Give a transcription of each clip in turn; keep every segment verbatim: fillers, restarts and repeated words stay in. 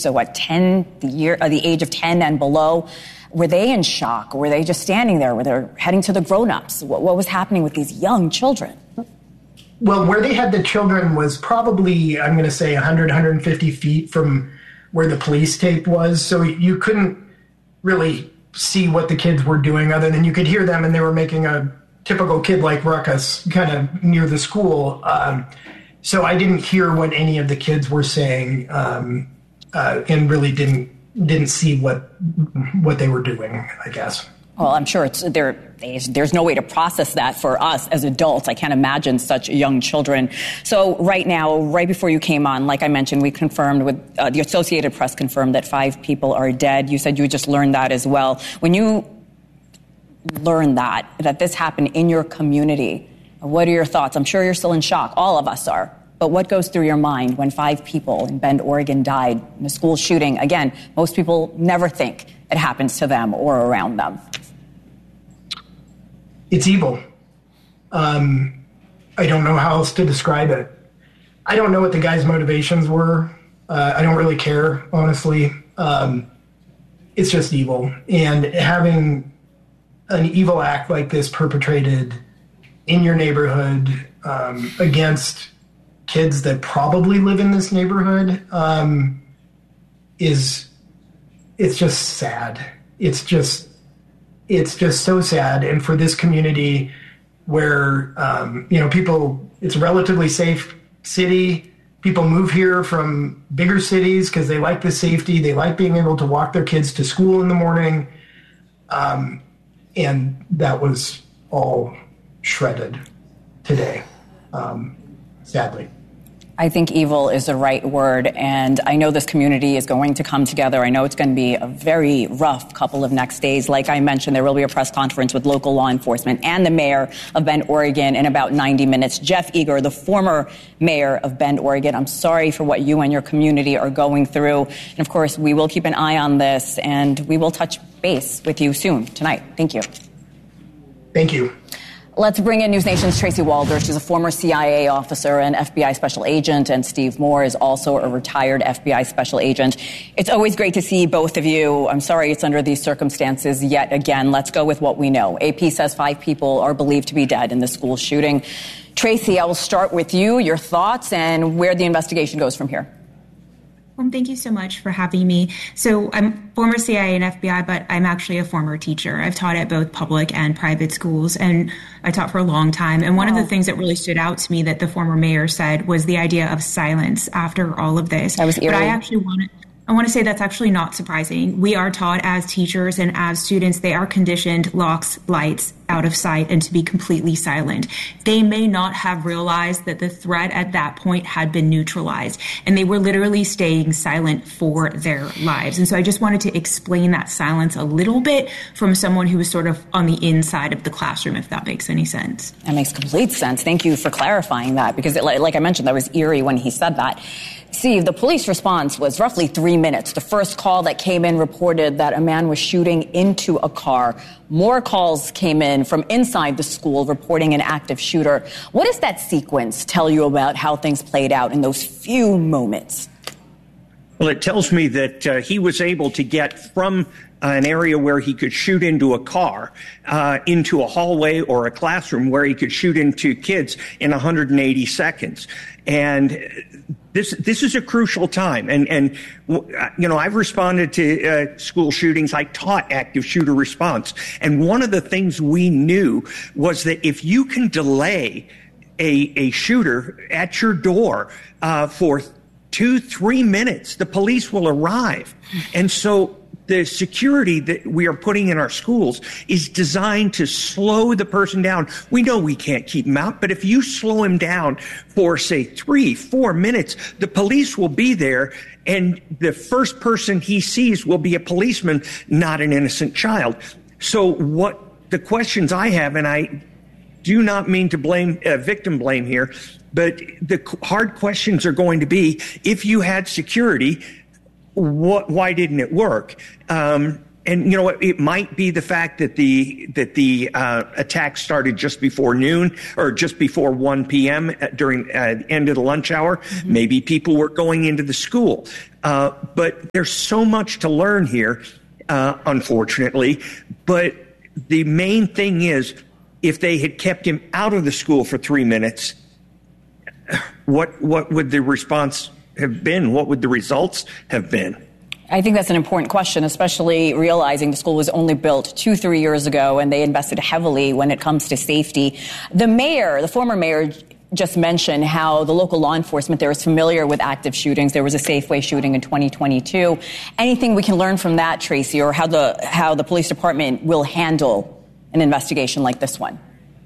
so what, ten, the year, uh, the age of ten and below. Were they in shock? Were they just standing there? Were they heading to the grown-ups? What, what was happening with these young children? Well, where they had the children was probably, I'm going to say, one hundred, one hundred fifty feet from where the police tape was. So you couldn't really see what the kids were doing other than you could hear them, and they were making a typical kid-like ruckus kind of near the school. Um, so I didn't hear what any of the kids were saying, um, uh, and really didn't didn't see what what they were doing, I guess. Well, I'm sure it's there. There's no way to process that for us as adults. I can't imagine such young children. So right now, right before you came on, like I mentioned, we confirmed with uh, the Associated Press confirmed that five people are dead. You said you just learned that as well. When you learned that, that this happened in your community, what are your thoughts? I'm sure you're still in shock. All of us are. But what goes through your mind when five people in Bend, Oregon died in a school shooting? Again, most people never think it happens to them or around them. It's evil. Um, I don't know how else to describe it. I don't know what the guy's motivations were. Uh, I don't really care, honestly. Um, it's just evil. And having an evil act like this perpetrated in your neighborhood um, against kids that probably live in this neighborhood um, is, it's just sad. It's just, it's just so sad. And for this community where, um, you know, people, it's a relatively safe city. People move here from bigger cities because they like the safety. They like being able to walk their kids to school in the morning. Um, and that was all shredded today, um, sadly. I think evil is the right word, and I know this community is going to come together. I know it's going to be a very rough couple of next days. Like I mentioned, there will be a press conference with local law enforcement and the mayor of Bend, Oregon in about ninety minutes. Jeff Eager, the former mayor of Bend, Oregon, I'm sorry for what you and your community are going through. And of course, we will keep an eye on this, and we will touch base with you soon tonight. Thank you. Thank you. Let's bring in News Nation's Tracy Walder. She's a former C I A officer and F B I special agent, and Steve Moore is also a retired F B I special agent. It's always great to see both of you. I'm sorry it's under these circumstances yet again. Let's go with what we know. A P says five people are believed to be dead in the school shooting. Tracy, I will start with you, your thoughts and where the investigation goes from here. Well, thank you so much for having me. So I'm former C I A and F B I, but I'm actually a former teacher. I've taught at both public and private schools, and I taught for a long time. And one wow. of the things that really stood out to me that the former mayor said was the idea of silence after all of this. That was eerie. But I actually want to I want to say that's actually not surprising. We are taught as teachers and as students, they are conditioned, locks, lights, out of sight, and to be completely silent. They may not have realized that the threat at that point had been neutralized, and they were literally staying silent for their lives. And so I just wanted to explain that silence a little bit from someone who was sort of on the inside of the classroom, if that makes any sense. That makes complete sense. Thank you for clarifying that, because it, like I mentioned, that was eerie when he said that. Steve, the police response was roughly three minutes. The first call that came in reported that a man was shooting into a car. More calls came in from inside the school reporting an active shooter. What does that sequence tell you about how things played out in those few moments? Well, it tells me that uh, he was able to get from uh, an area where he could shoot into a car uh, into a hallway or a classroom where he could shoot into kids in one hundred eighty seconds. And this this is a crucial time. And, and you know, I've responded to uh, school shootings. I taught active shooter response. And one of the things we knew was that if you can delay a, a shooter at your door uh, for two, three minutes, the police will arrive. And so the security that we are putting in our schools is designed to slow the person down. We know we can't keep him out, but if you slow him down for, say, three, four minutes, the police will be there, and the first person he sees will be a policeman, not an innocent child. So what the questions I have, and I do not mean to blame uh, victim blame here, but the hard questions are going to be, if you had security, What, why didn't it work? Um, and you know what? It might be the fact that the that the uh, attack started just before noon or just before one p.m. during uh, the end of the lunch hour. Mm-hmm. Maybe people were going into the school. Uh, but there's so much to learn here, uh, unfortunately. But the main thing is, if they had kept him out of the school for three minutes, what what would the response have been? What would the results have been? I think that's an important question, especially realizing the school was only built two, three years ago, and they invested heavily when it comes to safety. The mayor, the former mayor, just mentioned how the local law enforcement there is familiar with active shootings. There was a Safeway shooting in twenty twenty-two. Anything we can learn from that, Tracy, or how the how the police department will handle an investigation like this one?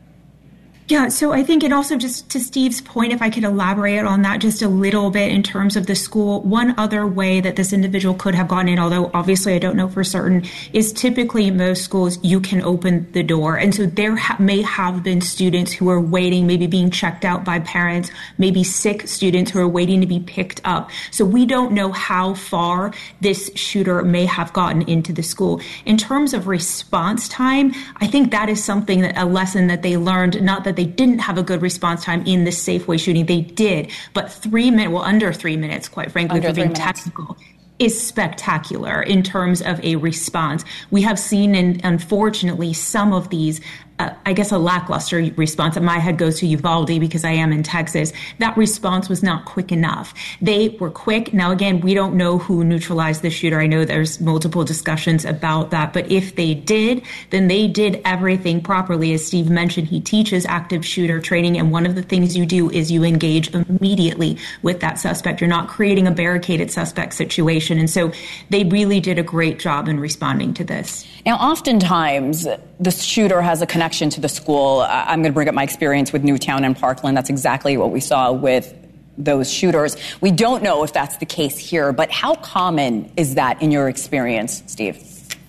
Yeah, so I think, and also just to Steve's point, if I could elaborate on that just a little bit in terms of the school, one other way that this individual could have gotten in, although obviously I don't know for certain, is typically most schools you can open the door. And so there ha- may have been students who are waiting, maybe being checked out by parents, maybe sick students who are waiting to be picked up. So we don't know how far this shooter may have gotten into the school. In terms of response time, I think that is something that a lesson that they learned, not that they didn't have a good response time in this Safeway shooting. They did, but three minutes, well, under three minutes, quite frankly, for being technical, is spectacular in terms of a response. We have seen, in, unfortunately, some of these, uh, I guess, a lackluster response. My head goes to Uvalde because I am in Texas. That response was not quick enough. They were quick. Now, again, we don't know who neutralized the shooter. I know there's multiple discussions about that, but if they did, then they did everything properly. As Steve mentioned, he teaches active shooter training, and one of the things you do is you engage immediately with that suspect. You're not creating a barricaded suspect situation. And so they really did a great job in responding to this. Now, oftentimes, the shooter has a connection to the school. I'm going to bring up my experience with Newtown and Parkland. That's exactly what we saw with those shooters. We don't know if that's the case here, but how common is that in your experience, Steve?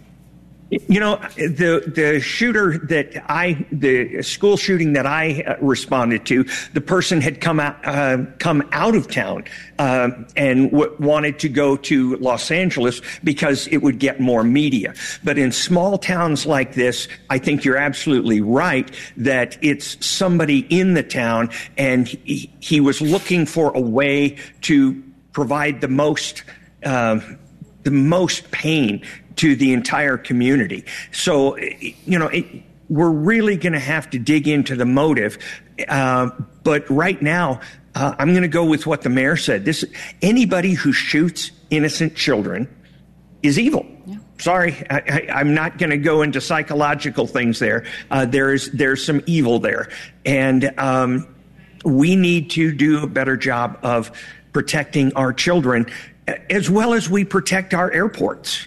You know, the the shooter that I, the school shooting that I uh, responded to, the person had come out, uh, come out of town uh, and w- wanted to go to Los Angeles because it would get more media. But in small towns like this, I think you're absolutely right that it's somebody in the town, and he, he was looking for a way to provide the most uh, the most pain to the entire community. So, you know, it, we're really going to have to dig into the motive. Uh, but right now, uh, I'm going to go with what the mayor said. This anybody who shoots innocent children is evil. Yeah. Sorry, I, I, I'm not going to go into psychological things there. Uh, there's there's some evil there, and um, we need to do a better job of protecting our children, as well as we protect our airports.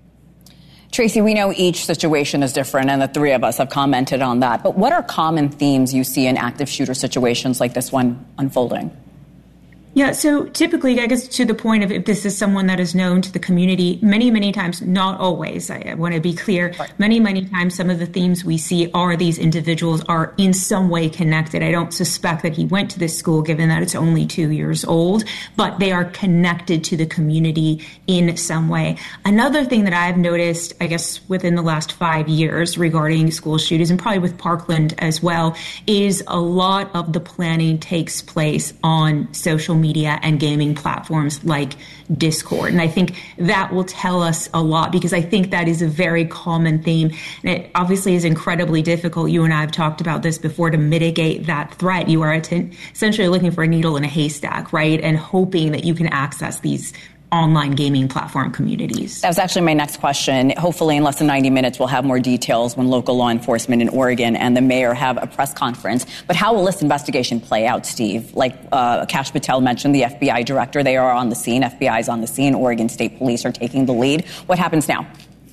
Tracy, we know each situation is different, and the three of us have commented on that. But what are common themes you see in active shooter situations like this one unfolding? Yeah, so typically, I guess to the point of if this is someone that is known to the community, many, many times, not always, I, I want to be clear, right. many, many times some of the themes we see are these individuals are in some way connected. I don't suspect that he went to this school, given that it's only two years old, but they are connected to the community in some way. Another thing that I've noticed, I guess, within the last five years regarding school shootings, and probably with Parkland as well, is a lot of the planning takes place on social media and gaming platforms like Discord. And I think that will tell us a lot, because I think that is a very common theme. And it obviously is incredibly difficult. You and I have talked about this before, to mitigate that threat. You are essentially looking for a needle in a haystack, right? And hoping that you can access these online gaming platform communities. That was actually my next question. Hopefully in less than ninety minutes, we'll have more details when local law enforcement in Oregon and the mayor have a press conference. But how will this investigation play out, Steve? Like uh, Kash Patel mentioned, the F B I director, they are on the scene. F B I is on the scene. Oregon State Police are taking the lead. What happens now?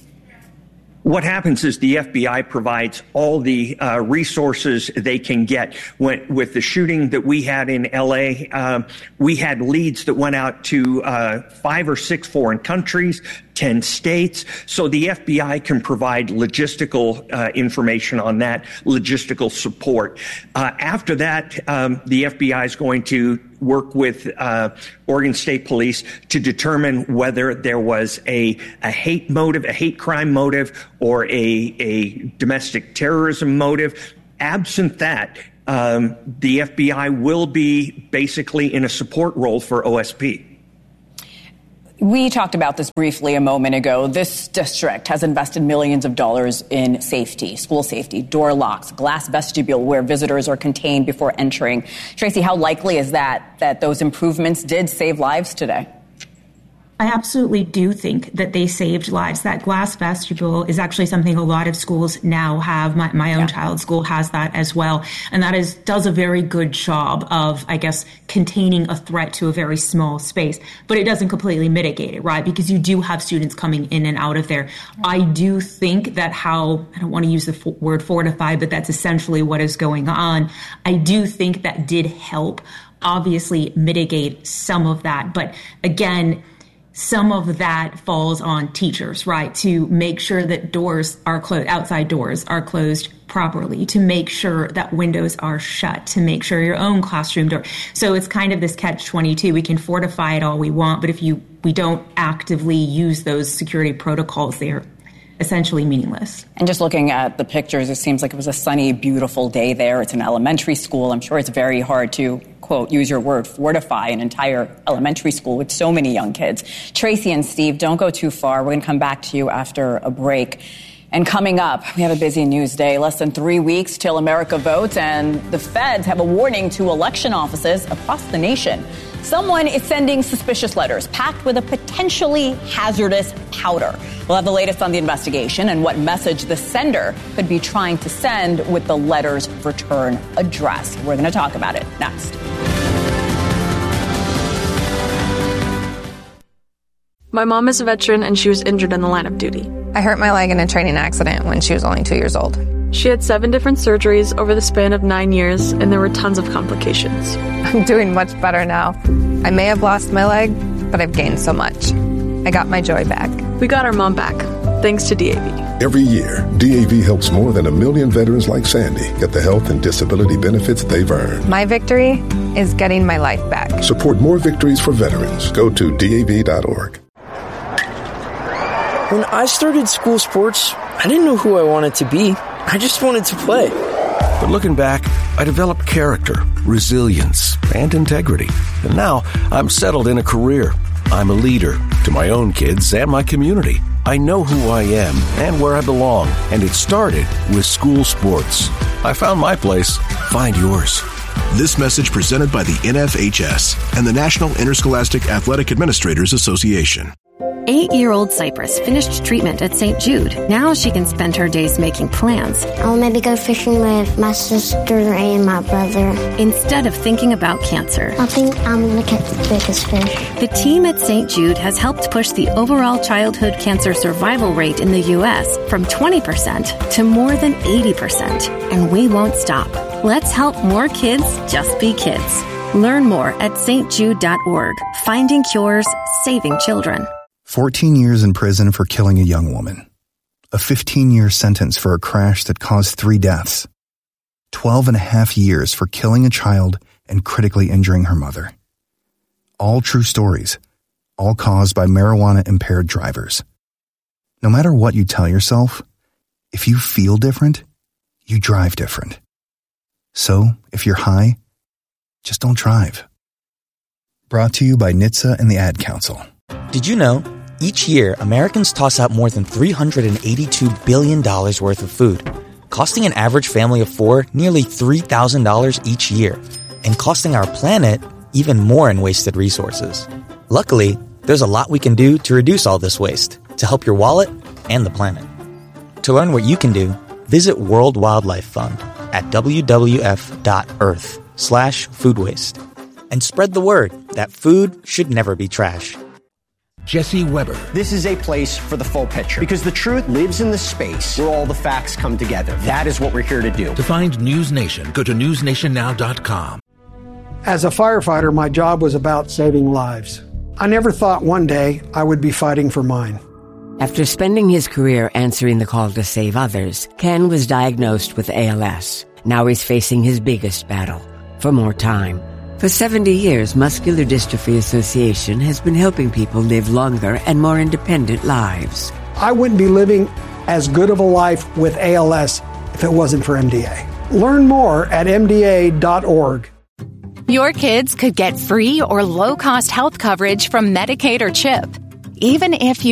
What happens is the F B I provides all the uh, resources they can get. When, with the shooting that we had in L A, uh, we had leads that went out to uh, five or six foreign countries, ten states. So the F B I can provide logistical uh, information on that, logistical support. Uh, after that, um, the F B I is going to work with uh, Oregon State Police to determine whether there was a, a hate motive, a hate crime motive, or a, a domestic terrorism motive. Absent that, um, the F B I will be basically in a support role for O S P. We talked about this briefly a moment ago. This district has invested millions of dollars in safety, school safety, door locks, glass vestibule where visitors are contained before entering. Tracy, how likely is that, that those improvements did save lives today? I absolutely do think that they saved lives. That glass vestibule is actually something a lot of schools now have. My, my own yeah. child's school has that as well. And that is does a very good job of, I guess, containing a threat to a very small space. But it doesn't completely mitigate it, right? Because you do have students coming in and out of there. I do think that how, I don't want to use the f- word fortify, but that's essentially what is going on. I do think that did help, obviously, mitigate some of that. But again, some of that falls on teachers, right, to make sure that doors are closed, outside doors are closed properly, to make sure that windows are shut, to make sure your own classroom door. So it's kind of this catch twenty-two. We can fortify it all we want, but if you we don't actively use those security protocols, they're essentially meaningless. And just looking at the pictures, it seems like it was a sunny, beautiful day there. It's an elementary school. I'm sure it's very hard to, quote, use your word, fortify an entire elementary school with so many young kids. Tracy and Steve, don't go too far. We're going to come back to you after a break. And coming up, we have a busy news day. Less than three weeks till America votes, and the feds have a warning to election offices across the nation. Someone is sending suspicious letters packed with a potentially hazardous powder. We'll have the latest on the investigation and what message the sender could be trying to send with the letter's return address. We're going to talk about it next. My mom is a veteran and she was injured in the line of duty. I hurt my leg in a training accident when she was only two years old. She had seven different surgeries over the span of nine years, and there were tons of complications. I'm doing much better now. I may have lost my leg, but I've gained so much. I got my joy back. We got our mom back, thanks to D A V. Every year, D A V helps more than a million veterans like Sandy get the health and disability benefits they've earned. My victory is getting my life back. Support more victories for veterans. Go to D A V dot org. When I started school sports, I didn't know who I wanted to be. I just wanted to play. But looking back, I developed character, resilience, and integrity. And now I'm settled in a career. I'm a leader to my own kids and my community. I know who I am and where I belong. And it started with school sports. I found my place. Find yours. This message presented by the N F H S and the National Interscholastic Athletic Administrators Association. Eight-year-old Cypress finished treatment at Saint Jude. Now she can spend her days making plans. I'll maybe go fishing with my sister and my brother. Instead of thinking about cancer. I think I'm going to catch the biggest fish. The team at Saint Jude has helped push the overall childhood cancer survival rate in the U S from twenty percent to more than eighty percent. And we won't stop. Let's help more kids just be kids. Learn more at S T Jude dot org. Finding cures, saving children. fourteen years in prison for killing a young woman. A fifteen-year sentence for a crash that caused three deaths. twelve and a half years for killing a child and critically injuring her mother. All true stories, all caused by marijuana-impaired drivers. No matter what you tell yourself, if you feel different, you drive different. So, if you're high, just don't drive. Brought to you by N H T S A and the Ad Council. Did you know, each year, Americans toss out more than three hundred eighty-two billion dollars worth of food, costing an average family of four nearly three thousand dollars each year, and costing our planet even more in wasted resources. Luckily, there's a lot we can do to reduce all this waste, to help your wallet and the planet. To learn what you can do, visit World Wildlife Fund at w w f dot earth slash food waste. And spread the word that food should never be trash. Jesse Weber. This is a place for the full picture because the truth lives in the space where all the facts come together. That is what we're here to do. To find News Nation, go to news nation now dot com. As a firefighter, my job was about saving lives. I never thought one day I would be fighting for mine. After spending his career answering the call to save others, Ken was diagnosed with A L S. Now he's facing his biggest battle, for more time. For seventy years, Muscular Dystrophy Association has been helping people live longer and more independent lives. I wouldn't be living as good of a life with A L S if it wasn't for M D A. Learn more at M D A dot org. Your kids could get free or low-cost health coverage from Medicaid or CHIP, even if you